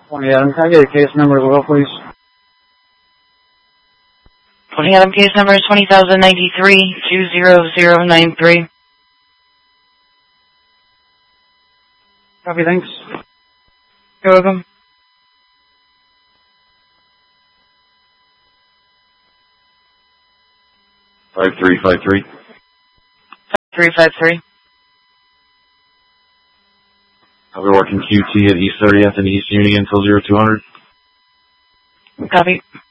20 Adam, can I get a case number as well, please? 20 Adam, case number is 20,093-20093. Copy, thanks. You're welcome. 5353. 353. I'll be working QT at East 30th and East Union until 0200. Copy.